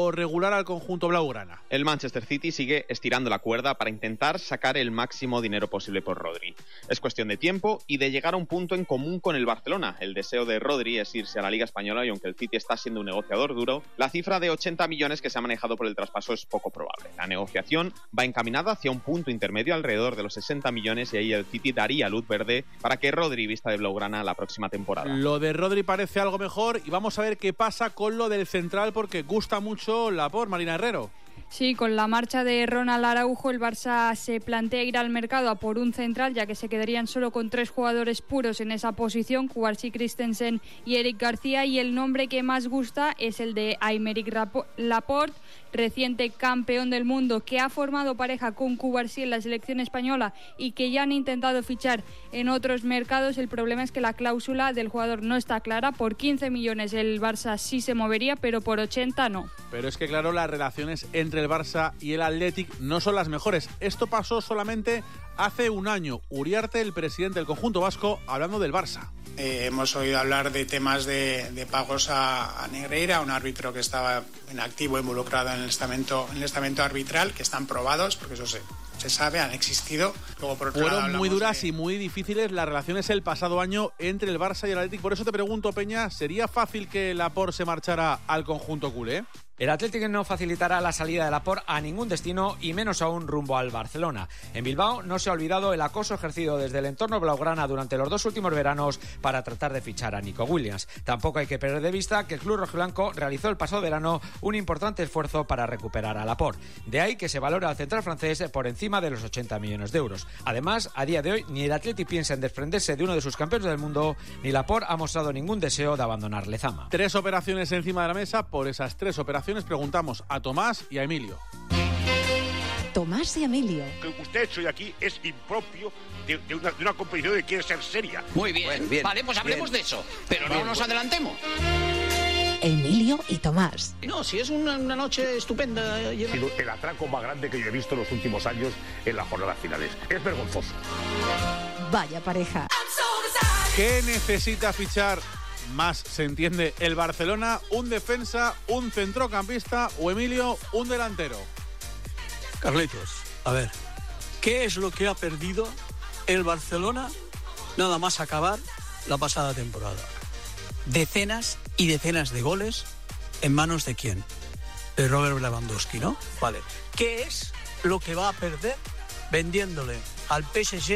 o regular al conjunto blaugrana? El Manchester City sigue estirando la cuerda para intentar sacar el máximo dinero posible por Rodri. Es cuestión de tiempo y de llegar a un punto en común con el Barcelona. El deseo de Rodri es irse a la Liga Española y aunque el City está siendo un negociador duro, la cifra de 80 millones que se ha manejado por el traspaso es poco probable. La negociación va encaminada hacia un punto intermedio alrededor de los 60 millones y ahí el City daría luz verde para que Rodri vista de blaugrana la próxima temporada. Lo de Rodri parece algo mejor y vamos a ver qué pasa con lo del central porque gusta mucho Laporte, Marina Herrero. Sí, con la marcha de Ronald Araujo, el Barça se plantea ir al mercado a por un central, ya que se quedarían solo con 3 jugadores puros en esa posición, Cubarsí, Christensen y Eric García, y el nombre que más gusta es el de Aymeric Laporte, reciente campeón del mundo, que ha formado pareja con Cubarsí en la selección española y que ya han intentado fichar en otros mercados. El problema es que la cláusula del jugador no está clara. Por 15 millones el Barça sí se movería, pero por 80 no. Pero es que claro, las relaciones entre el Barça y el Athletic no son las mejores. Esto pasó solamente hace un año. Uriarte, el presidente del conjunto vasco, hablando del Barça. Hemos oído hablar de temas de pagos a Negreira, un árbitro que estaba en activo involucrado en el estamento arbitral, que están probados, porque eso se sabe, han existido. Luego, por otro Fueron lado, muy duras y muy difíciles las relaciones el pasado año entre el Barça y el Athletic. Por eso te pregunto, Peña, ¿sería fácil que Laporte se marchara al conjunto culé? El Athletic no facilitará la salida de Laporte a ningún destino y menos aún rumbo al Barcelona. En Bilbao no se ha olvidado el acoso ejercido desde el entorno blaugrana durante los 2 últimos veranos para tratar de fichar a Nico Williams. Tampoco hay que perder de vista que el club rojiblanco realizó el pasado verano un importante esfuerzo para recuperar a Laporte. De ahí que se valora al central francés por encima de los 80 millones de euros. Además, a día de hoy ni el Athletic piensa en desprenderse de uno de sus campeones del mundo, ni Laporte ha mostrado ningún deseo de abandonar Lezama. 3 operaciones encima de la mesa. Por esas 3 operaciones preguntamos a Tomás y a Emilio. Tomás y Emilio. Lo que usted ha hecho hoy aquí es impropio de una competición que quiere ser seria. Muy bien, bueno, bien, vale, pues hablemos de eso, pero no nos adelantemos. Emilio y Tomás. No, si es una noche estupenda. Ha sido el atraco más grande que yo he visto en los últimos años en las jornadas finales. Es vergonzoso. Vaya pareja. ¿Qué necesita fichar más, se entiende, el Barcelona? ¿Un defensa, un centrocampista o, Emilio, un delantero? Carlitos, a ver, ¿qué es lo que ha perdido el Barcelona nada más acabar la pasada temporada? Decenas y decenas de goles en manos de ¿quién? De Robert Lewandowski, ¿no? Vale. ¿Qué es lo que va a perder vendiéndole al PSG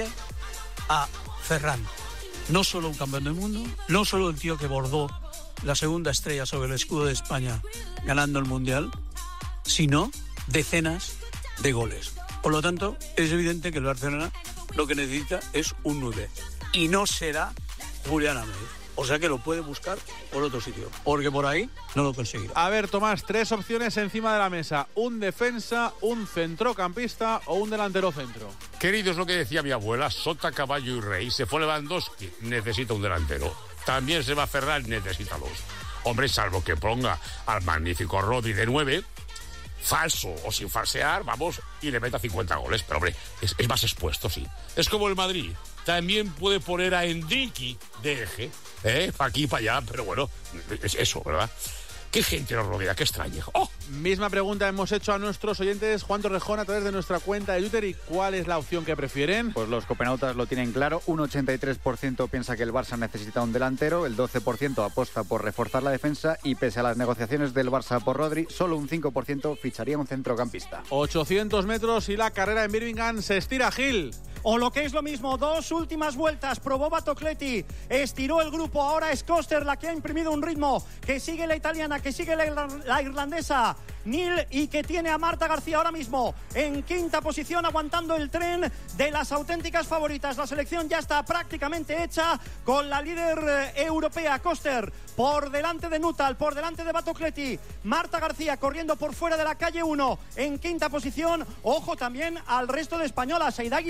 a Ferran? No solo un campeón del mundo, no solo el tío que bordó la segunda estrella sobre el escudo de España ganando el Mundial, sino decenas de goles. Por lo tanto, es evidente que el Barcelona lo que necesita es un 9. Y no será Julián Álvarez. O sea que lo puede buscar por otro sitio, porque por ahí no lo conseguirá. A ver, Tomás, 3 opciones encima de la mesa. Un defensa, un centrocampista o un delantero centro. Querido, es lo que decía mi abuela, sota, caballo y rey. Se fue Lewandowski, necesita un delantero. También se va Ferran, necesita 2. Hombre, salvo que ponga al magnífico Rodri de 9, falso o sin falsear, vamos, y le meta 50 goles. Pero hombre, es más expuesto, sí. Es como el Madrid. También puede poner a Endriqui de eje, para aquí y para allá, pero bueno, es eso, ¿verdad? ¿Qué gente nos rodea? ¿Qué extraño? ¡Oh! Misma pregunta hemos hecho a nuestros oyentes, Juan Torrejón, a través de nuestra cuenta de Twitter. ¿Y cuál es la opción que prefieren? Pues los copenautas lo tienen claro. Un 83% piensa que el Barça necesita un delantero, el 12% apuesta por reforzar la defensa y pese a las negociaciones del Barça por Rodri, solo un 5% ficharía un centrocampista. 800 metros y la carrera en Birmingham se estira, Gil. O lo que es lo mismo, 2 últimas vueltas, probó Batocletti, estiró el grupo, ahora es Koster la que ha imprimido un ritmo, que sigue la italiana, que sigue la irlandesa, Neal, y que tiene a Marta García ahora mismo en quinta posición, aguantando el tren de las auténticas favoritas. La selección ya está prácticamente hecha con la líder europea, Koster, por delante de Nuttall, por delante de Batocletti, Marta García corriendo por fuera de la calle 1 en quinta posición. Ojo también al resto de españolas, Aidaguirre Prieto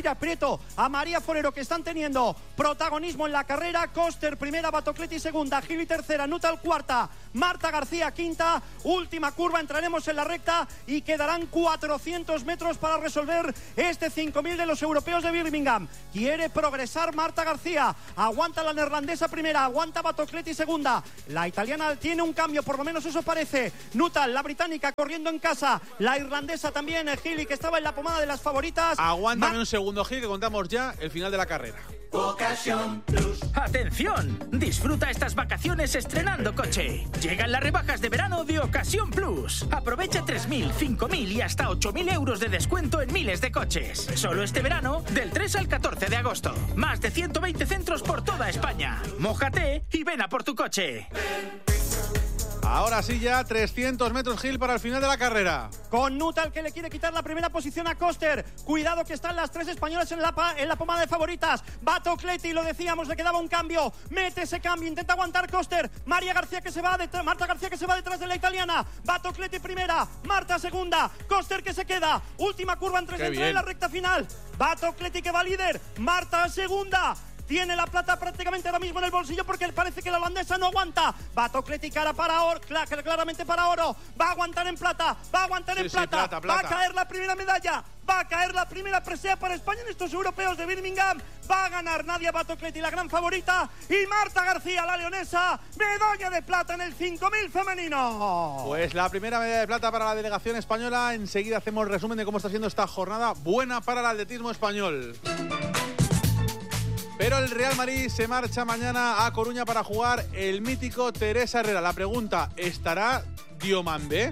respecto a María Forero, que están teniendo protagonismo en la carrera. Koster primera, Batocleti segunda, Gili tercera, Nuttall cuarta, Marta García quinta. Última curva, entraremos en la recta y quedarán 400 metros para resolver este 5.000 de los europeos de Birmingham. Quiere progresar Marta García, aguanta la neerlandesa primera, aguanta Batocleti segunda, la italiana tiene un cambio, por lo menos eso parece. Nuttall, la británica, corriendo en casa, la irlandesa también, Gili, que estaba en la pomada de las favoritas. Aguántame un segundo, Gil, que contamos ya el final de la carrera. Ocasión Plus. ¡Atención! Disfruta estas vacaciones estrenando coche. Llegan las rebajas de verano de Ocasión Plus. Aprovecha 3.000, 5.000 y hasta 8.000 euros de descuento en miles de coches. Solo este verano, del 3 al 14 de agosto. Más de 120 centros por toda España. Mójate y ven a por tu coche. Ahora sí ya 300 metros, Gil, para el final de la carrera. Con Nuttall, que le quiere quitar la primera posición a Koster. Cuidado que están las tres españolas en la pomada de favoritas. Batocleti, lo decíamos, le quedaba un cambio. Mete ese cambio, intenta aguantar Koster. Marta García que se va detrás de la italiana. Batocleti primera, Marta segunda, Koster que se queda. Última curva antes de entrar en la recta final. Batocleti que va líder, Marta segunda. Tiene la plata prácticamente ahora mismo en el bolsillo porque parece que la holandesa no aguanta. Batocleti claramente para oro. Va a aguantar en plata. Plata. Va a caer la primera medalla. Va a caer la primera presea para España en estos europeos de Birmingham. Va a ganar Nadia Batocleti, la gran favorita. Y Marta García, la leonesa, medalla de plata en el 5.000 femenino. Pues la primera medalla de plata para la delegación española. Enseguida hacemos resumen de cómo está siendo esta jornada buena para el atletismo español. Pero el Real Madrid se marcha mañana a Coruña para jugar el mítico Teresa Herrera. La pregunta, ¿estará Diomandé?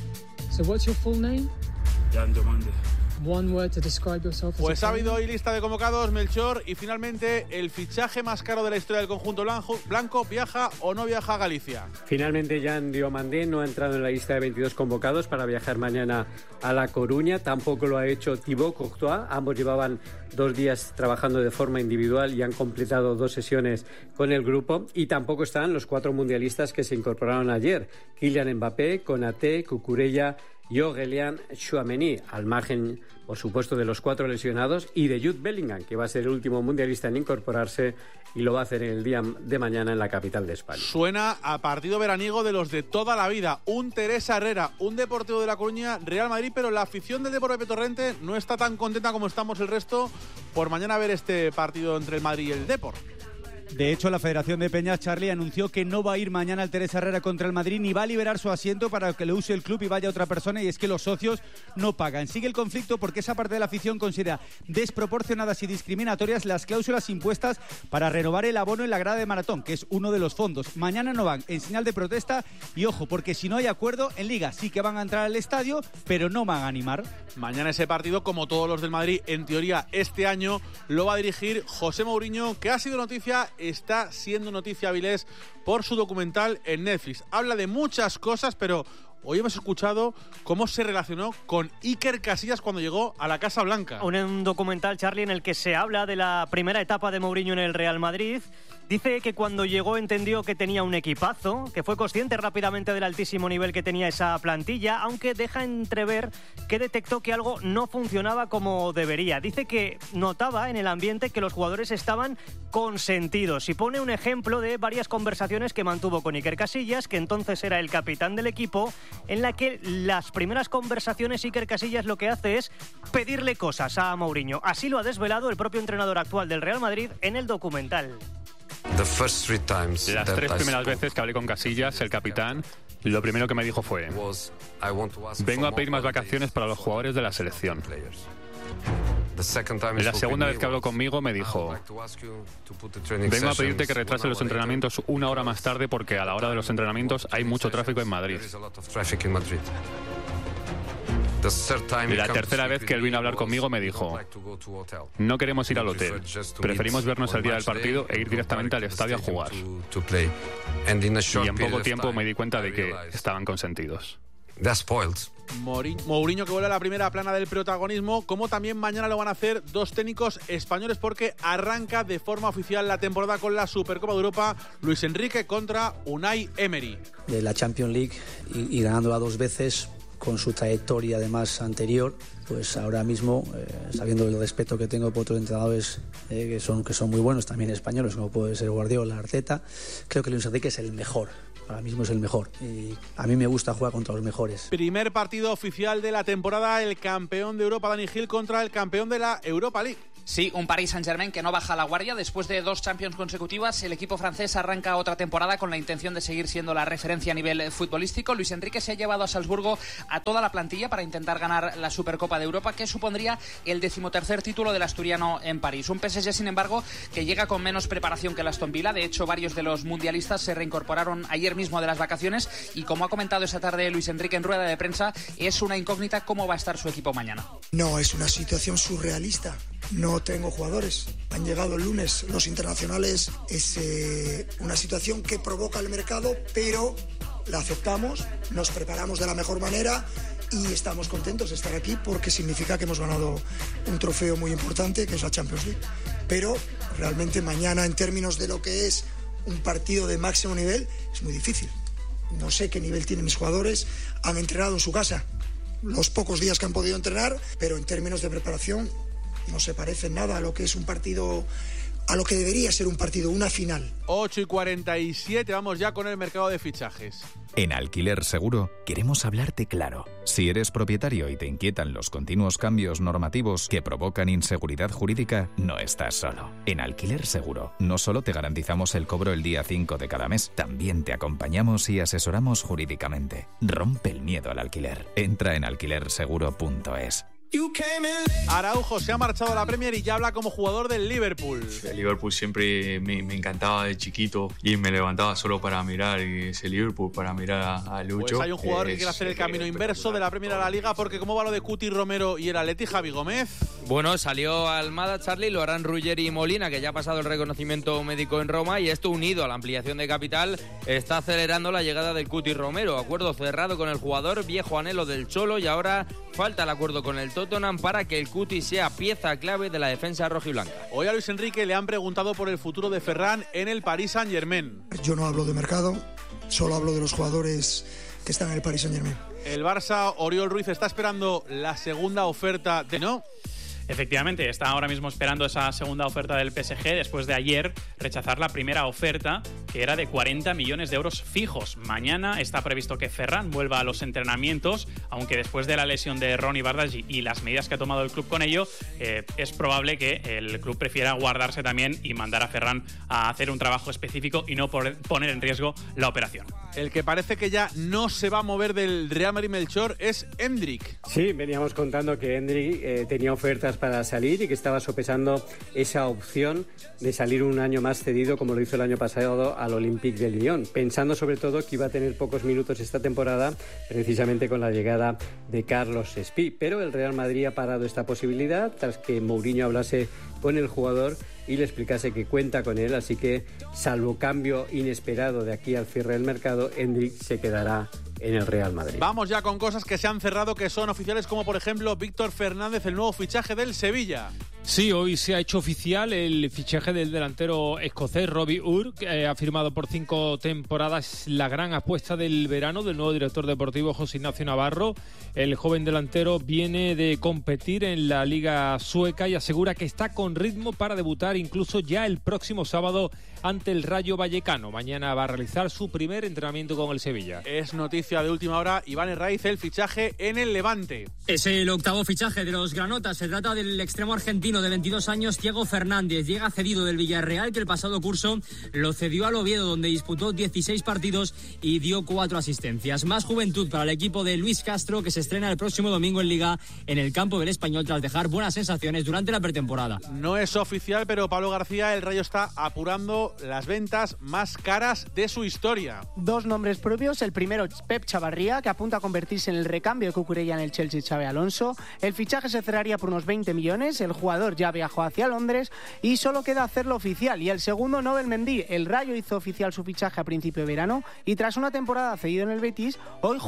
So what's your full name? Jan Diomandé. One word to describe yourself. Pues ha habido hoy lista de convocados, Melchor, y finalmente el fichaje más caro de la historia del conjunto blanco, ¿viaja o no viaja a Galicia? Finalmente Jan Diomandé no ha entrado en la lista de 22 convocados para viajar mañana a La Coruña, tampoco lo ha hecho Thibaut Courtois, ambos llevaban 2 días trabajando de forma individual y han completado 2 sesiones con el grupo, y tampoco están los 4 mundialistas que se incorporaron ayer, Kylian Mbappé, Konaté, Cucurella y Aurélien Tchouaméni, al margen, por supuesto, de los 4 lesionados y de Jude Bellingham, que va a ser el último mundialista en incorporarse y lo va a hacer en el día de mañana en la capital de España. Suena a partido veraniego de los de toda la vida. Un Teresa Herrera, un Deportivo de La Coruña, Real Madrid, pero la afición del Deportivo de Torrente no está tan contenta como estamos el resto por mañana ver este partido entre el Madrid y el Depor. De hecho, la Federación de Peñas, Charlie, anunció que no va a ir mañana el Teresa Herrera contra el Madrid, ni va a liberar su asiento para que lo use el club y vaya otra persona, y es que los socios no pagan. Sigue el conflicto porque esa parte de la afición considera desproporcionadas y discriminatorias las cláusulas impuestas para renovar el abono en la grada de maratón, que es uno de los fondos. Mañana no van en señal de protesta y, ojo, porque si no hay acuerdo en Liga sí que van a entrar al estadio, pero no van a animar. Mañana ese partido, como todos los del Madrid, en teoría este año, lo va a dirigir José Mourinho, que ha sido noticia, está siendo noticia Avilés por su documental en Netflix. Habla de muchas cosas, pero hoy hemos escuchado cómo se relacionó con Iker Casillas cuando llegó a la Casa Blanca. Un documental, Charlie, en el que se habla de la primera etapa de Mourinho en el Real Madrid. Dice que cuando llegó entendió que tenía un equipazo, que fue consciente rápidamente del altísimo nivel que tenía esa plantilla, aunque deja entrever que detectó que algo no funcionaba como debería. Dice que notaba en el ambiente que los jugadores estaban consentidos y pone un ejemplo de varias conversaciones que mantuvo con Iker Casillas, que entonces era el capitán del equipo, en la que las primeras conversaciones Iker Casillas lo que hace es pedirle cosas a Mourinho. Así lo ha desvelado el propio entrenador actual del Real Madrid en el documental. Las 3 primeras veces que hablé con Casillas, el capitán, lo primero que me dijo fue: vengo a pedir más vacaciones para los jugadores de la selección. La segunda vez que habló conmigo me dijo: vengo a pedirte que retrase los entrenamientos 1 hora más tarde porque a la hora de los entrenamientos hay mucho tráfico en Madrid. La tercera vez que él vino a hablar conmigo me dijo: no queremos ir al hotel, preferimos vernos el día del partido e ir directamente al estadio a jugar. Y en poco tiempo me di cuenta de que estaban consentidos. Mourinho que vuelve a la primera plana del protagonismo, como también mañana lo van a hacer 2 técnicos españoles porque arranca de forma oficial la temporada con la Supercopa de Europa. Luis Enrique contra Unai Emery. De la Champions League y ganándola 2 veces con su trayectoria además anterior, pues ahora mismo, sabiendo el respeto que tengo por otros entrenadores que son muy buenos, también españoles, como puede ser Guardiola, Arteta, creo que Luis Enrique es el mejor. Ahora mismo es el mejor y a mí me gusta jugar contra los mejores. Primer partido oficial de la temporada, el campeón de Europa, Dani Gil, contra el campeón de la Europa League. Sí, un Paris Saint-Germain que no baja la guardia. Después de 2 Champions consecutivas, el equipo francés arranca otra temporada con la intención de seguir siendo la referencia a nivel futbolístico. Luis Enrique se ha llevado a Salzburgo a toda la plantilla para intentar ganar la Supercopa de Europa, que supondría el 13º título del asturiano en París. Un PSG, sin embargo, que llega con menos preparación que el Aston Villa. De hecho, varios de los mundialistas se reincorporaron ayer mismo de las vacaciones y, como ha comentado esta tarde Luis Enrique en rueda de prensa, es una incógnita cómo va a estar su equipo mañana. No, es una situación surrealista. No tengo jugadores. Han llegado el lunes los internacionales. Es una situación que provoca el mercado, pero la aceptamos, nos preparamos de la mejor manera y estamos contentos de estar aquí porque significa que hemos ganado un trofeo muy importante, que es la Champions League. Pero realmente mañana, en términos de lo que es un partido de máximo nivel, es muy difícil. No sé qué nivel tienen mis jugadores. Han entrenado en su casa los pocos días que han podido entrenar, pero en términos de preparación no se parece nada a lo que es un partido, a lo que debería ser un partido, una final. 8:47, vamos ya con el mercado de fichajes. En Alquiler Seguro queremos hablarte claro. Si eres propietario y te inquietan los continuos cambios normativos que provocan inseguridad jurídica, no estás solo. En Alquiler Seguro no solo te garantizamos el cobro el día 5 de cada mes, también te acompañamos y asesoramos jurídicamente. Rompe el miedo al alquiler. Entra en alquilerseguro.es. Araujo se ha marchado a la Premier y ya habla como jugador del Liverpool. El Liverpool siempre me encantaba de chiquito y me levantaba solo para mirar ese Liverpool, para mirar a Lucho. Pues hay un jugador que quiere hacer el camino inverso de la Premier a la Liga, porque ¿cómo va lo de Cuti Romero y el Atleti, Javi Gómez? Bueno, salió Almada, Charlie, lo harán Ruggeri y Molina, que ya ha pasado el reconocimiento médico en Roma, y esto unido a la ampliación de capital está acelerando la llegada del Cuti Romero. Acuerdo cerrado con el jugador, viejo anhelo del Cholo, y ahora falta el acuerdo con el Tottenham para que el Cuti sea pieza clave de la defensa rojiblanca. Hoy a Luis Enrique le han preguntado por el futuro de Ferran en el Paris Saint-Germain. Yo no hablo de mercado, solo hablo de los jugadores que están en el Paris Saint-Germain. El Barça, Oriol Ruiz, está esperando la segunda oferta de no. Efectivamente, está ahora mismo esperando esa segunda oferta del PSG después de ayer rechazar la primera oferta, que era de 40 millones de euros fijos. Mañana está previsto que Ferran vuelva a los entrenamientos, aunque después de la lesión de Ronny Bardghji y las medidas que ha tomado el club con ello, es probable que el club prefiera guardarse también y mandar a Ferran a hacer un trabajo específico y no poner en riesgo la operación. El que parece que ya no se va a mover del Real Madrid, Melchor, es Endrick. Sí, veníamos contando que Endrick tenía ofertas para salir y que estaba sopesando esa opción de salir un año más cedido, como lo hizo el año pasado al Olympique de Lyon, pensando sobre todo que iba a tener pocos minutos esta temporada, precisamente con la llegada de Carlos Espí. Pero el Real Madrid ha parado esta posibilidad tras que Mourinho hablase con el jugador y le explicase que cuenta con él, así que, salvo cambio inesperado de aquí al cierre del mercado, Endrick se quedará en el Real Madrid. Vamos ya con cosas que se han cerrado, que son oficiales, como por ejemplo Víctor Fernández, el nuevo fichaje del Sevilla. Sí, hoy se ha hecho oficial el fichaje del delantero escocés Robbie Ure, que ha firmado por 5 temporadas, la gran apuesta del verano del nuevo director deportivo José Ignacio Navarro. El joven delantero viene de competir en la Liga Sueca y asegura que está con ritmo para debutar incluso ya el próximo sábado ante el Rayo Vallecano. Mañana va a realizar su primer entrenamiento con el Sevilla. Es noticia de última hora, Iván Herraiz, el fichaje en el Levante. Es el octavo fichaje de los granotas. Se trata del extremo argentino de 22 años, Thiago Fernández. Llega cedido del Villarreal, que el pasado curso lo cedió al Oviedo, donde disputó 16 partidos y dio 4 asistencias. Más juventud para el equipo de Luis Castro, que se estrena el próximo domingo en Liga en el campo del Español tras dejar buenas sensaciones durante la pretemporada. No es oficial, pero Pablo García, el Rayo está apurando las ventas más caras de su historia. 2 nombres propios. El primero, Pep Chavarría, que apunta a convertirse en el recambio de Cucurella en el Chelsea, Xabi Alonso. El fichaje se cerraría por unos 20 millones. El jugador jugador ya viajó hacia Londres y solo queda hacerlo oficial. Y el segundo, Nobel Mendy. El Rayo hizo oficial su fichaje a principio de verano y tras una temporada cedido en el Betis,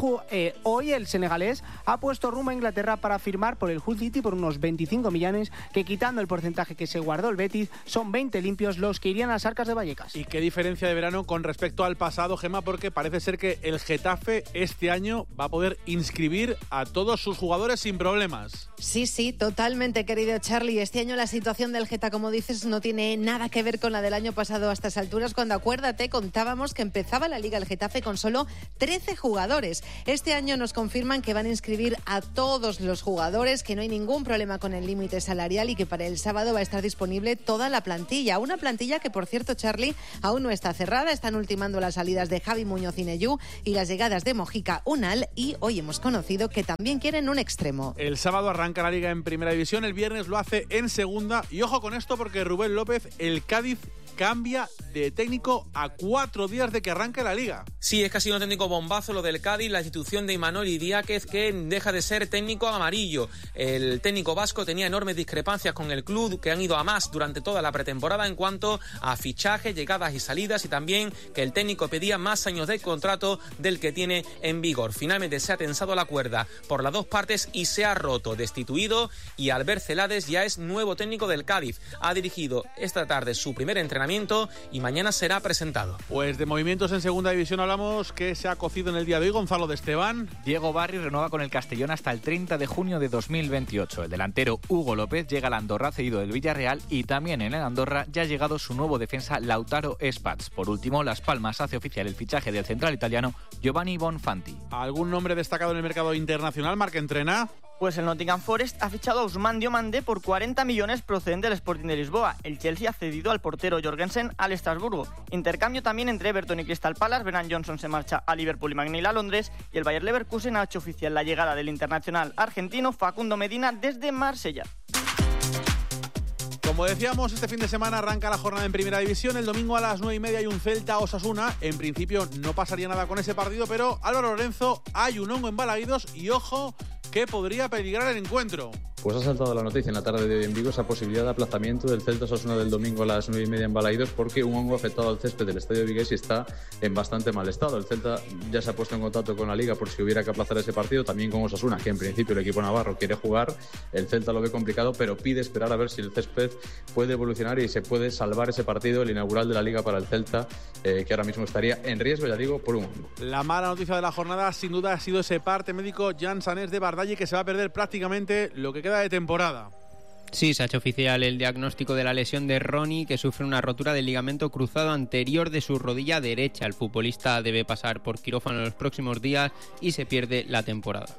hoy el senegalés ha puesto rumbo a Inglaterra para firmar por el Hull City por unos 25 millones, que quitando el porcentaje que se guardó el Betis, son 20 limpios los que irían a las arcas de Vallecas. ¿Y qué diferencia de verano con respecto al pasado, Gemma? Porque parece ser que el Getafe este año va a poder inscribir a todos sus jugadores sin problemas. Sí, totalmente, querido Charlie. Este año la situación del Geta, como dices, no tiene nada que ver con la del año pasado a estas alturas, cuando, acuérdate, contábamos que empezaba la Liga el Getafe con solo 13 jugadores. Este año nos confirman que van a inscribir a todos los jugadores, que no hay ningún problema con el límite salarial y que para el sábado va a estar disponible toda la plantilla. Una plantilla que, por cierto, Charlie, aún no está cerrada. Están ultimando las salidas de Javi Muñoz y Neyú y las llegadas de Mojica Unal, y hoy hemos conocido que también quieren un extremo. El sábado arranca la Liga en Primera División, el viernes lo hace en Segunda, y ojo con esto porque Rubén López, el Cádiz cambia de técnico a 4 días de que arranque la Liga. Sí, es que ha sido un técnico bombazo lo del Cádiz, la institución de Imanol Idiáquez, que deja de ser técnico amarillo. El técnico vasco tenía enormes discrepancias con el club, que han ido a más durante toda la pretemporada en cuanto a fichajes, llegadas y salidas, y también que el técnico pedía más años de contrato del que tiene en vigor. Finalmente se ha tensado la cuerda por las dos partes y se ha roto, destituido, y Albert Celades ya es nuevo técnico del Cádiz. Ha dirigido esta tarde su primer entrenamiento y mañana será presentado. Pues de movimientos en Segunda División hablamos, que se ha cocido en el día de hoy. Gonzalo de Esteban. Diego Barri renueva con el Castellón hasta el 30 de junio de 2028. El delantero Hugo López llega al Andorra cedido del Villarreal, y también en el Andorra ya ha llegado su nuevo defensa Lautaro Spats. Por último, Las Palmas hace oficial el fichaje del central italiano Giovanni Bonfanti. ¿Algún nombre destacado en el mercado internacional, Marc Entrena? Pues el Nottingham Forest ha fichado a Ousmane Diomandé por 40 millones procedente del Sporting de Lisboa. El Chelsea ha cedido al portero Jorgensen al Estrasburgo. Intercambio también entre Everton y Crystal Palace. Brennan Johnson se marcha a Liverpool y McNeil a Londres. Y el Bayer Leverkusen ha hecho oficial la llegada del internacional argentino Facundo Medina desde Marsella. Como decíamos, este fin de semana arranca la jornada en Primera División. El domingo a las 9:30 hay un Celta-Osasuna. En principio no pasaría nada con ese partido, pero Álvaro Lorenzo, hay un hongo en Balaídos y ojo que podría peligrar el encuentro. Pues ha saltado la noticia en la tarde de hoy en Vigo esa posibilidad de aplazamiento del Celta-Osasuna del domingo a las 9:30 en Balaídos, porque un hongo ha afectado al césped del estadio vigués y está en bastante mal estado. El Celta ya se ha puesto en contacto con la Liga por si hubiera que aplazar ese partido, también con Osasuna, que en principio el equipo navarro quiere jugar. El Celta lo ve complicado, pero pide esperar a ver si el césped puede evolucionar y se puede salvar ese partido, el inaugural de la Liga para el Celta, que ahora mismo estaría en riesgo, ya digo, por un hongo. La mala noticia de la jornada sin duda ha sido ese parte médico Jan Sanés de Bardalle, que se va a perder prácticamente lo que queda de temporada. Sí, se ha hecho oficial el diagnóstico de la lesión de Ronnie, que sufre una rotura del ligamento cruzado anterior de su rodilla derecha. El futbolista debe pasar por quirófano en los próximos días y se pierde la temporada.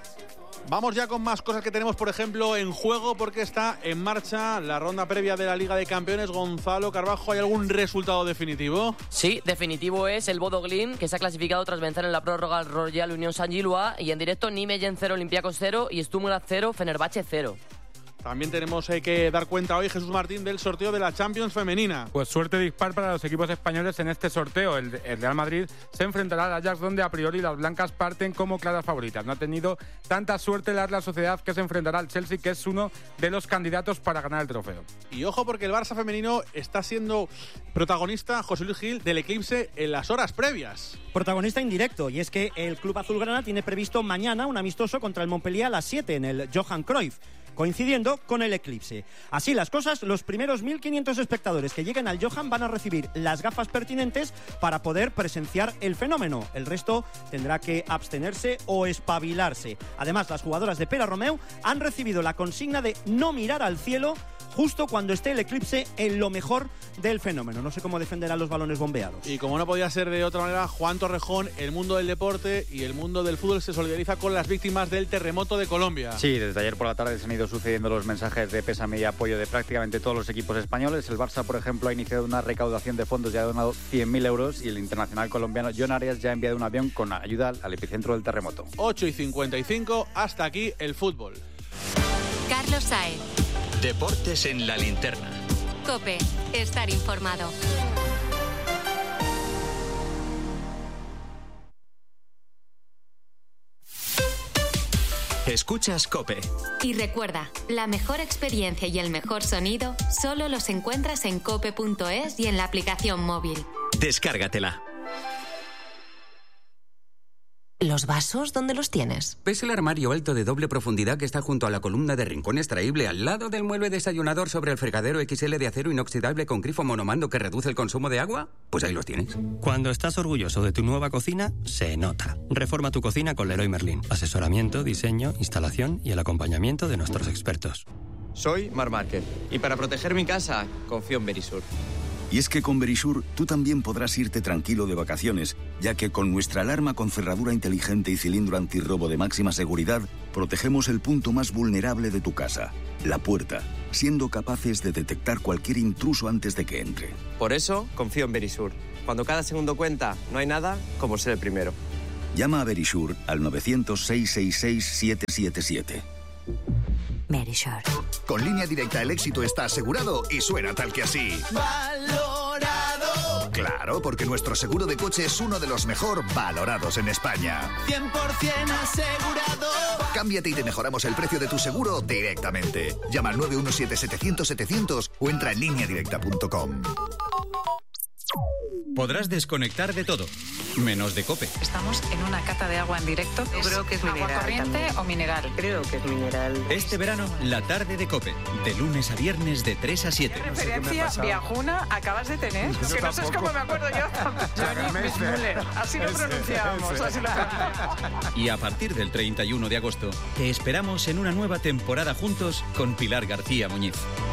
Vamos ya con más cosas que tenemos, por ejemplo, en juego, porque está en marcha la ronda previa de la Liga de Campeones. Gonzalo Carbajo, ¿hay algún resultado definitivo? Sí, definitivo es el Bodo Glimt, que se ha clasificado tras vencer en la prórroga al Royal Unión Saint-Gilloise, y en directo Nijmegen 0, Olympiacos 0 y Stuttgart 0, Fenerbahce 0. También tenemos que dar cuenta hoy, Jesús Martín, del sorteo de la Champions femenina. Pues suerte dispar para los equipos españoles en este sorteo. El Real Madrid se enfrentará al Ajax, donde a priori las blancas parten como claras favoritas. No ha tenido tanta suerte la Real Sociedad, que se enfrentará al Chelsea, que es uno de los candidatos para ganar el trofeo. Y ojo, porque el Barça femenino está siendo protagonista, José Luis Gil, del eclipse en las horas previas. Protagonista indirecto, y es que el Club Azulgrana tiene previsto mañana un amistoso contra el Montpellier a las 7 en el Johan Cruyff, coincidiendo con el eclipse. Así las cosas, los primeros 1.500 espectadores que lleguen al Johan van a recibir las gafas pertinentes para poder presenciar el fenómeno. El resto tendrá que abstenerse o espabilarse. Además, las jugadoras de Pera Romeu han recibido la consigna de no mirar al cielo justo cuando esté el eclipse en lo mejor del fenómeno. No sé cómo defenderán los balones bombeados. Y como no podía ser de otra manera, Juan Torrejón, el mundo del deporte y el mundo del fútbol se solidariza con las víctimas del terremoto de Colombia. Sí, desde ayer por la tarde se han ido sucediendo los mensajes de pésame y apoyo de prácticamente todos los equipos españoles. El Barça, por ejemplo, ha iniciado una recaudación de fondos y ha donado 100.000 euros, y el internacional colombiano John Arias ya ha enviado un avión con ayuda al epicentro del terremoto. 8:55, hasta aquí el fútbol. Carlos Saez. Deportes en la linterna. COPE, estar informado. Escuchas COPE. Y recuerda, la mejor experiencia y el mejor sonido solo los encuentras en cope.es y en la aplicación móvil. Descárgatela. ¿Los vasos dónde los tienes? ¿Ves el armario alto de doble profundidad que está junto a la columna de rincón extraíble al lado del mueble desayunador sobre el fregadero XL de acero inoxidable con grifo monomando que reduce el consumo de agua? Pues ahí los tienes. Cuando estás orgulloso de tu nueva cocina, se nota. Reforma tu cocina con Leroy Merlin. Asesoramiento, diseño, instalación y el acompañamiento de nuestros expertos. Soy Marc Márquez y para proteger mi casa confío en Verisur. Y es que con Verisur tú también podrás irte tranquilo de vacaciones, ya que con nuestra alarma con cerradura inteligente y cilindro antirrobo de máxima seguridad, protegemos el punto más vulnerable de tu casa, la puerta, siendo capaces de detectar cualquier intruso antes de que entre. Por eso confío en Verisur. Cuando cada segundo cuenta, no hay nada como ser el primero. Llama a Verisur al 900-666-777. Verisur. Con Línea Directa el éxito está asegurado y suena tal que así. ¡Valorado! Claro, porque nuestro seguro de coche es uno de los mejor valorados en España. 100% asegurado. Cámbiate y te mejoramos el precio de tu seguro directamente. Llama al 917-700-700 o entra en lineadirecta.com. Podrás desconectar de todo, menos de COPE. Estamos en una cata de agua en directo. Yo creo que es mineral. ¿Agua corriente también o mineral? Creo que es mineral. Este verano, la tarde de COPE, de lunes a viernes de 3 a 7. ¿Qué referencia viajuna acabas de tener? Yo que no sé cómo me acuerdo yo. Johnny Müller. Así lo pronunciábamos. Y a partir del 31 de agosto, te esperamos en una nueva temporada juntos con Pilar García Muñiz.